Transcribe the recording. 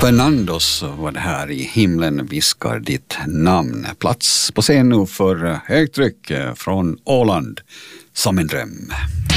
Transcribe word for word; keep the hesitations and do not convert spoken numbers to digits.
Fernandos var det här i Himlen viskar ditt namn. Plats på scen nu för högtryck från Åland som en dröm.